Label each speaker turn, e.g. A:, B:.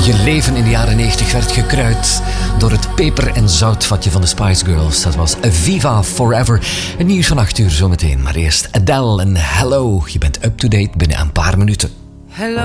A: Je leven in de jaren 90 werd gekruid door het peper- en zoutvatje van de Spice Girls. Dat was Viva Forever. Het nieuws van 8 uur zometeen. Maar eerst Adele en Hello. Je bent up-to-date binnen een paar minuten.
B: Hello.